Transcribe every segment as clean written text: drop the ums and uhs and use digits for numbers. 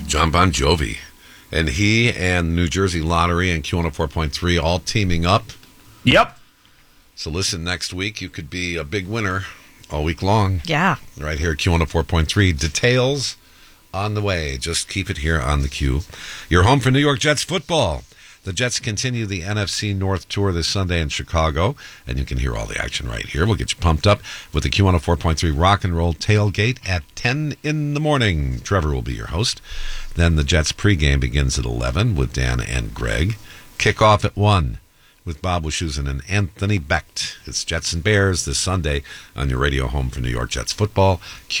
John Bon Jovi. And he and New Jersey Lottery and Q104.3 all teaming up. Yep. So listen, next week you could be a big winner all week long. Yeah. Right here at Q104.3. Details on the way. Just keep it here on the Q. You're home for New York Jets football. The Jets continue the NFC North Tour this Sunday in Chicago, and you can hear all the action right here. We'll get you pumped up with the Q104.3 Rock and Roll Tailgate at 10 in the morning. Trevor will be your host. Then the Jets pregame begins at 11 with Dan and Greg. Kickoff at 1 with Bob Wischusen and Anthony Becht. It's Jets and Bears this Sunday on your radio home for New York Jets football,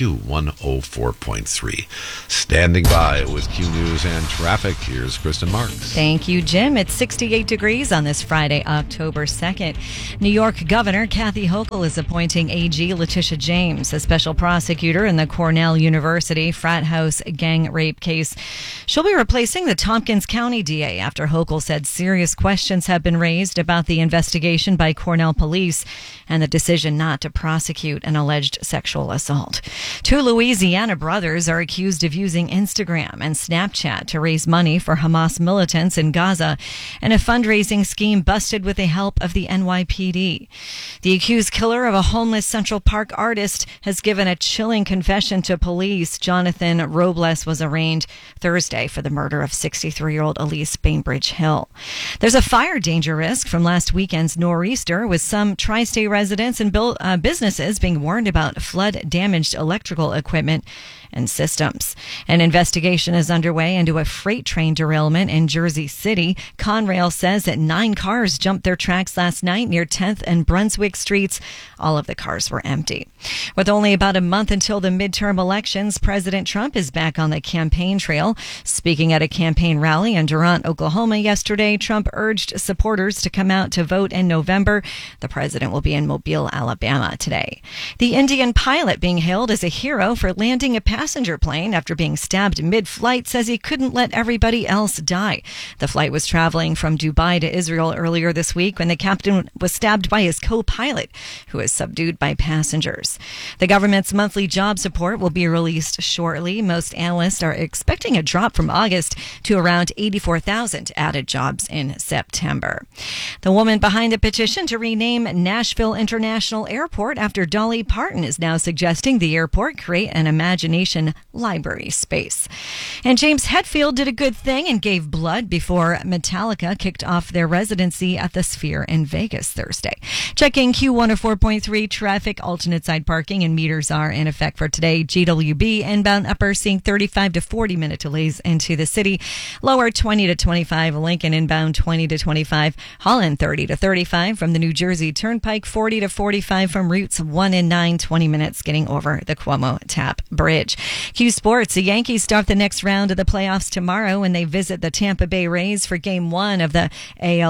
Q104.3. Standing by with Q News and Traffic, here's Kristen Marks. Thank you, Jim. It's 68 degrees on this Friday, October 2nd. New York Governor Kathy Hochul is appointing AG Letitia James, a special prosecutor in the Cornell University frat house gang rape case. She'll be replacing the Tompkins County DA after Hochul said serious questions have been raised about the investigation by Cornell police and the decision not to prosecute an alleged sexual assault. Two Louisiana brothers are accused of using Instagram and Snapchat to raise money for Hamas militants in Gaza, and a fundraising scheme busted with the help of the NYPD. The accused killer of a homeless Central Park artist has given a chilling confession to police. Jonathan Robles was arraigned Thursday for the murder of 63-year-old Elise Bainbridge Hill. There's a fire danger risk from last weekend's nor'easter, with some tri-state residents and businesses being warned about flood-damaged electrical equipment and systems. An investigation is underway into a freight train derailment in Jersey City. Conrail says that 9 cars jumped their tracks last night near 10th and Brunswick Streets. All of the cars were empty. With only about a month until the midterm elections, President Trump is back on the campaign trail. Speaking at a campaign rally in Durant, Oklahoma yesterday, Trump urged supporters to come out to vote in November. The president will be in Mobile, Alabama today. The Indian pilot being hailed as a hero for landing a passenger plane after being stabbed mid-flight says he couldn't let everybody else die. The flight was traveling from Dubai to Israel earlier this week when the captain was stabbed by his co-pilot, who was subdued by passengers. The government's monthly job support will be released shortly. Most analysts are expecting a drop from August to around 84,000 added jobs in September. The woman behind the petition to rename Nashville International Airport after Dolly Parton is now suggesting the airport create an imagination library space. And James Hetfield did a good thing and gave blood before Metallica kicked off their residency at the Sphere in Vegas Thursday. Checking Q104.3 traffic, alternate side parking and meters are in effect for today. GWB inbound upper seeing 35 to 40 minute delays into the city. Lower 20 to 25. Lincoln inbound 20 to 25. Holland 30 to 35 from the New Jersey Turnpike. 40 to 45 from routes 1 and 9. 20 minutes getting over the Cuomo Tap Bridge. Q Sports, the Yankees start the next round of the playoffs tomorrow when they visit the Tampa Bay Rays for Game 1 of the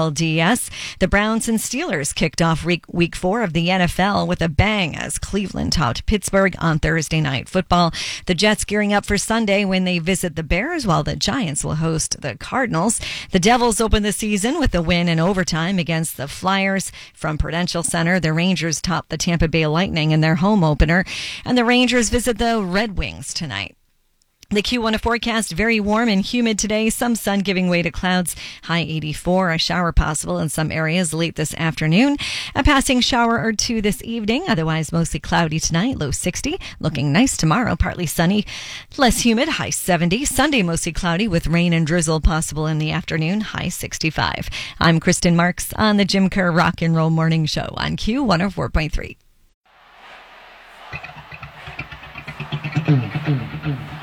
ALDS. The Browns and Steelers kicked off week 4 of the NFL with a bang as Cleveland topped Pittsburgh on Thursday Night Football. The Jets gearing up for Sunday when they visit the Bears, while the Giants will host the Cardinals. The Devils open the season with a win in overtime against the Flyers. From Prudential Center, the Rangers top the Tampa Bay Lightning in their home opener, and the Rangers visit the Red Wings tonight. The Q1 forecast, very warm and humid today. Some sun giving way to clouds. High 84. A shower possible in some areas late this afternoon. A passing shower or two this evening. Otherwise, mostly cloudy tonight. Low 60. Looking nice tomorrow. Partly sunny. Less humid. High 70. Sunday, mostly cloudy with rain and drizzle possible in the afternoon. High 65. I'm Kristen Marks on the Jim Kerr Rock and Roll Morning Show on Q104.3.